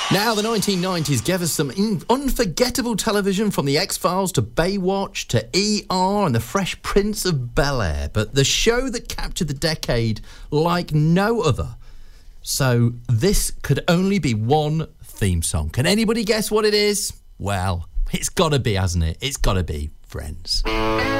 Now, the 1990s gave us some unforgettable television, from The X-Files to Baywatch to ER and The Fresh Prince of Bel-Air. But the show that captured the decade like no other. So this could only be one theme song. Can anybody guess what it is? Well, it's got to be, hasn't it? It's got to be Friends.